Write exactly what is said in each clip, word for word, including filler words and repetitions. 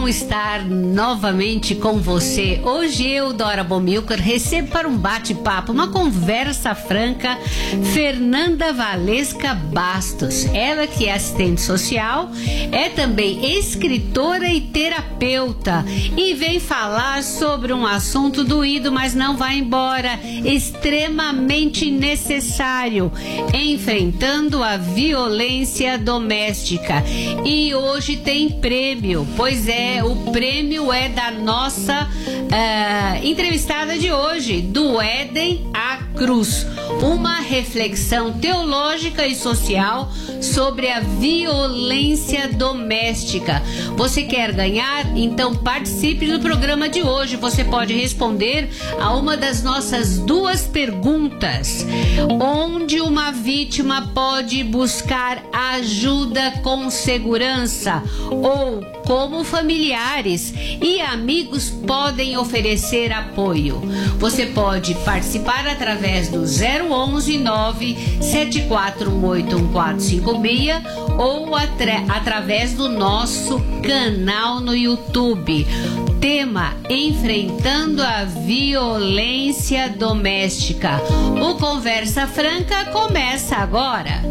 bom estar novamente com você. Hoje eu, Dora Bomilcar, recebo para um bate-papo, uma conversa franca, Fernanda Valesca Bastos. Ela que é assistente social, é também escritora e terapeuta e vem falar sobre um assunto doído, mas não vai embora, extremamente necessário, enfrentando a violência doméstica. E hoje tem prêmio, pois é, o prêmio é da nossa uh, entrevistada de hoje, do Éden A. Cruz, uma reflexão teológica e social sobre a violência doméstica. Você quer ganhar? Então participe do programa de hoje. Você pode responder a uma das nossas duas perguntas: onde uma vítima pode buscar ajuda com segurança, ou como familiares e amigos podem oferecer apoio. Você pode participar através do zero onze nove sete quatro um oito um quatro cinco seis ou atra- através do nosso canal no YouTube. Tema: enfrentando a violência doméstica. O Conversa Franca começa agora.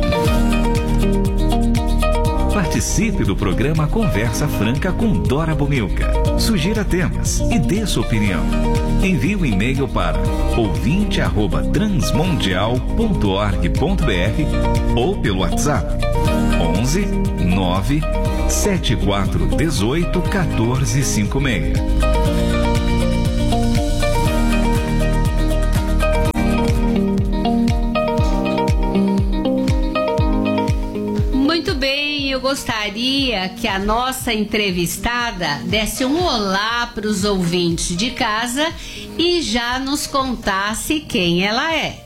Participe do programa Conversa Franca com Dora Bomilcar. Sugira temas e dê sua opinião. Envie o um e-mail para ouvinte arroba transmundial ponto org ponto br ou pelo WhatsApp onze nove sete quatro um oito um quatro cinco seis. Eu gostaria que a nossa entrevistada desse um olá para os ouvintes de casa e já nos contasse quem ela é.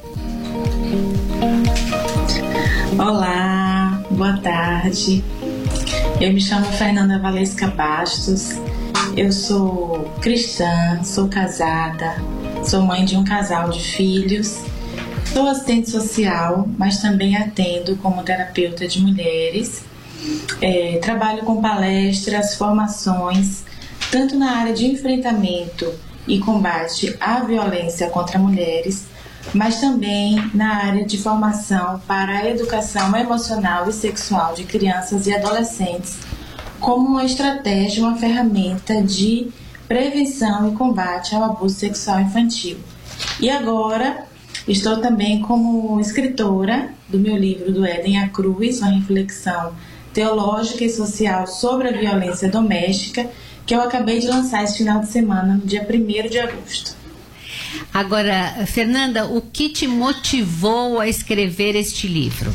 Olá, boa tarde. Eu me chamo Fernanda Valesca Bastos. Eu sou cristã, sou casada, sou mãe de um casal de filhos. Sou assistente social, mas também atendo como terapeuta de mulheres. É, trabalho com palestras, formações, tanto na área de enfrentamento e combate à violência contra mulheres, mas também na área de formação para a educação emocional e sexual de crianças e adolescentes, como uma estratégia, uma ferramenta de prevenção e combate ao abuso sexual infantil. E agora estou também como escritora do meu livro do Éden A. Cruz, uma reflexão teológica e social sobre a violência doméstica, que eu acabei de lançar esse final de semana, no dia primeiro de agosto. Agora, Fernanda, o que te motivou a escrever este livro?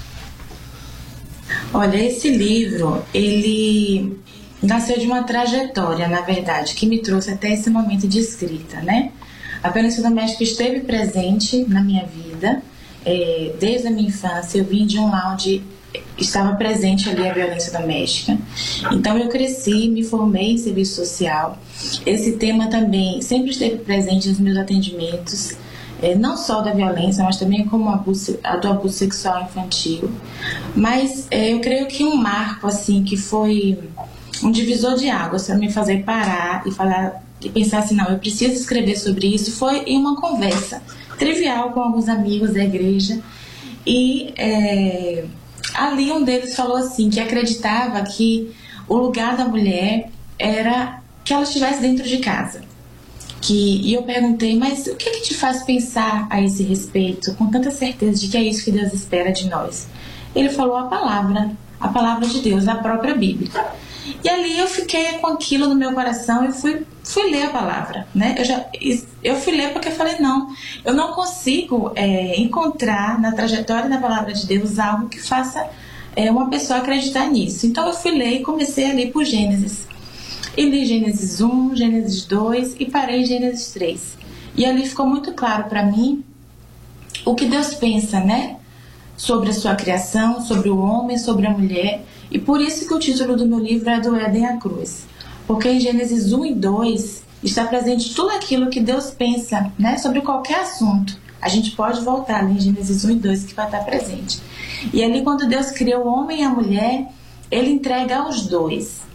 Olha, esse livro, ele nasceu de uma trajetória, na verdade, que me trouxe até esse momento de escrita, né? A violência doméstica esteve presente na minha vida, é, desde a minha infância. Eu vim de um lar onde estava presente ali a violência doméstica. Então eu cresci, me formei em serviço social. Esse tema também sempre esteve presente nos meus atendimentos, é, não só da violência, mas também como abuso, do abuso sexual infantil. Mas é, eu creio que um marco assim que foi um divisor de águas para me fazer parar e falar e pensar assim, não, eu preciso escrever sobre isso, foi em uma conversa trivial com alguns amigos da igreja. E é, ali um deles falou assim, que acreditava que o lugar da mulher era que ela estivesse dentro de casa. Que, e eu perguntei, mas o que, que te faz pensar a esse respeito, com tanta certeza de que é isso que Deus espera de nós? Ele falou a palavra, a palavra de Deus, a própria Bíblia. E ali eu fiquei com aquilo no meu coração e fui, fui ler a palavra, né? Eu, já, eu fui ler porque eu falei, não, eu não consigo é, encontrar na trajetória da palavra de Deus algo que faça é, uma pessoa acreditar nisso. Então eu fui ler e comecei a ler por Gênesis. E li Gênesis um, Gênesis dois e parei em Gênesis três. E ali ficou muito claro para mim o que Deus pensa, né? Sobre a sua criação, sobre o homem, sobre a mulher. E por isso que o título do meu livro é do Éden à Cruz. Porque em Gênesis um e dois está presente tudo aquilo que Deus pensa, né, sobre qualquer assunto. A gente pode voltar ali em Gênesis um e dois que vai estar presente. E ali quando Deus criou o homem e a mulher, Ele entrega aos dois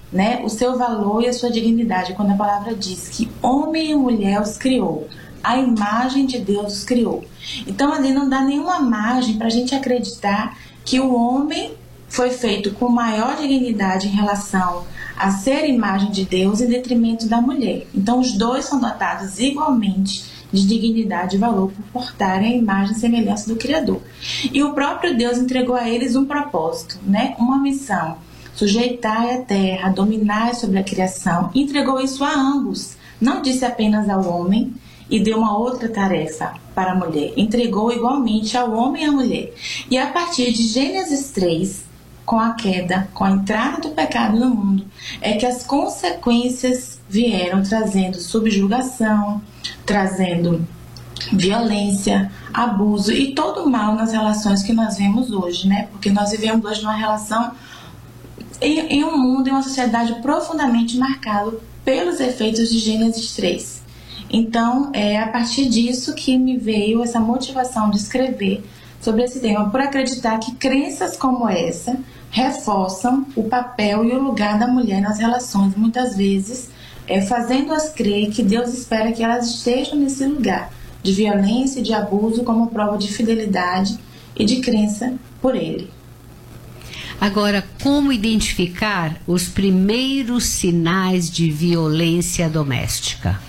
né, o seu valor e a sua dignidade, quando a palavra diz que homem e mulher os criou, a imagem de Deus os criou. Então ali não dá nenhuma margem para a gente acreditar que o homem foi feito com maior dignidade em relação a ser imagem de Deus em detrimento da mulher. Então os dois são dotados igualmente de dignidade e valor por portarem a imagem e semelhança do Criador. E o próprio Deus entregou a eles um propósito, né, uma missão: sujeitai a terra, dominar sobre a criação. Entregou isso a ambos. Não disse apenas ao homem e deu uma outra tarefa para a mulher. Entregou igualmente ao homem e à mulher. E a partir de Gênesis três, com a queda, com a entrada do pecado no mundo, é que as consequências vieram trazendo subjugação, trazendo violência, abuso e todo o mal nas relações que nós vemos hoje, né? Porque nós vivemos hoje numa relação em, em um mundo, em uma sociedade profundamente marcado pelos efeitos de Gênesis três. Então, é a partir disso que me veio essa motivação de escrever sobre esse tema, por acreditar que crenças como essa reforçam o papel e o lugar da mulher nas relações, muitas vezes é, fazendo-as crer que Deus espera que elas estejam nesse lugar de violência e de abuso como prova de fidelidade e de crença por Ele. Agora, como identificar os primeiros sinais de violência doméstica?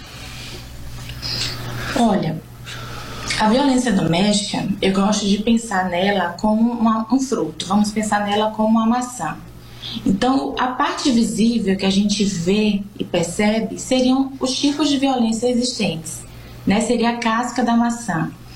Olha, a violência doméstica, eu gosto de pensar nela como uma, um fruto. Vamos pensar nela como uma maçã. Então, a parte visível que a gente vê e percebe seriam os tipos de violência existentes, né? Seria a casca da maçã.